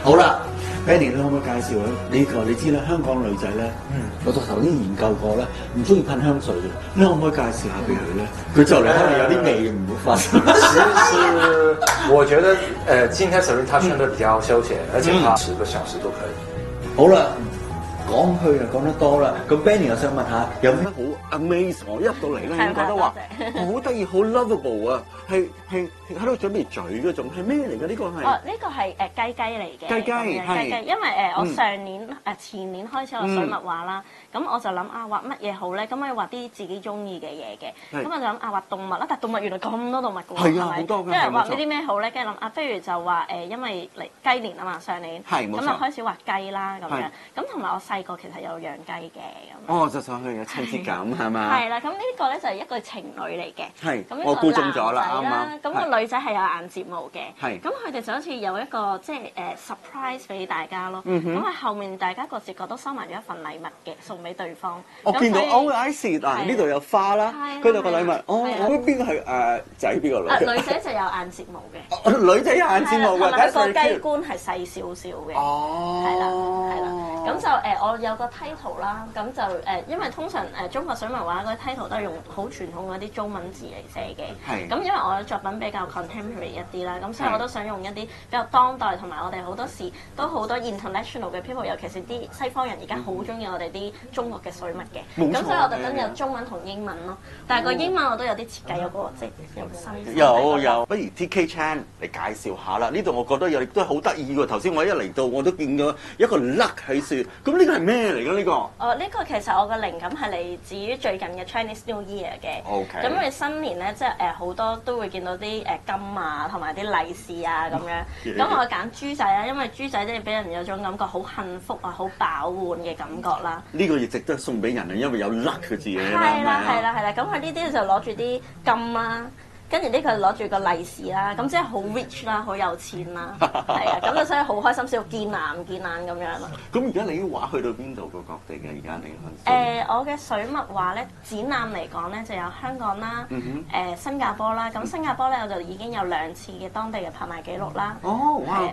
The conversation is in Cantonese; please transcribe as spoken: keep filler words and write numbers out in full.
好啦 ，Benny 你可唔可以介紹咧？呢個你知啦，香港女仔咧，嗯，我頭先研究過咧，唔中意噴香水嘅，你可唔可以介紹下俾佢咧？佢就嚟可能有啲味唔會發生。 其實我覺得，呃，今天 Serene 他穿得比較休閒，而且他十個小時都可以。 好啦。講佢啊講得多啦，咁 Benny 我想問下，有咩好 amaze 我一入到嚟咧，已經覺得話好得意，好 lovable 啊，係係喺度準備嘴嗰種，係咩嚟嘅呢個係？ 哦，呢個係誒雞雞嚟嘅。 雞雞係。 雞雞，因為誒我上年誒前年開始學水墨畫啦，咁我就諗啊畫乜嘢好咧？咁我要畫啲自己中意嘅嘢嘅，咁我就諗啊畫動物啦，但係動物原來咁多動物嘅喎， 係啊好多嘅。 跟住畫呢啲咩好咧？跟住諗啊，不如就畫誒，因為嚟雞年啊嘛，上年，咁就開始畫雞啦咁樣，咁同埋我細個其實有養雞嘅咁。 哦，就想佢有親切感係嘛？ 係啦，咁呢個咧就係一個情侶嚟嘅。 係。 咁我估中咗啦，啱啱。 咁個女仔係有眼睫毛嘅。 係。 咁佢哋就好似有一個即係誒 surprise 俾大家咯。咁啊後面大家各自各都收埋咗一份禮物嘅，送俾對方。 我見到 O I C 嗱，呢度有花啦，嗰度個禮物。哦，我覺得邊個係誒仔，邊個女？ 女仔就有眼睫毛嘅。 女仔有眼睫毛嘅， 同埋個雞冠係細少少嘅。哦。係啦，係啦。咁就誒，我有個 title 啦，咁就誒，因為通常誒中國水墨畫嗰啲 title 都係用好傳統嗰啲中文字嚟寫嘅。係。咁因為我嘅作品比較 contemporary 一啲啦，咁所以我都想用一啲比較當代，同埋我哋好多時都好多 international 嘅 people，尤其是啲西方人而家好中意我哋啲中國嘅水墨嘅。冇錯。咁所以我特登有中文同英文咯，但係個英文我都有啲設計，有個即係有新。 有有，不如 T K Chan 嚟介紹下啦。呢度我覺得有亦都好得意喎。頭先我一嚟到我都見到一個甩喺樹，咁呢個係咩嚟嘅呢個？ 哦，呢個其實我嘅靈感係嚟自於最近嘅 Chinese New Year 嘅。OK。咁因為新年咧，即係誒好多都會見到啲誒金啊，同埋啲利是啊咁樣。咁我揀豬仔啦，因為豬仔即係俾人有種感覺好幸福啊，好飽滿嘅感覺啦。 呢個亦值得送俾人啊，因為有甩佢字嘅。 係啦，係啦，係啦。咁佢呢啲就攞住啲金啦。跟住呢佢攞住個利是啦，咁即係好 rich 啦，好有錢啦，係啊，咁就所以好開心，先要見眼唔見眼咁樣咯。 咁而家你啲畫去到邊度個各地嘅？而家你去？ 誒，我嘅水墨畫咧展覽嚟講咧，就有香港啦，誒新加坡啦。咁新加坡咧我就已經有兩次嘅當地嘅拍賣記錄啦。 哦，哇！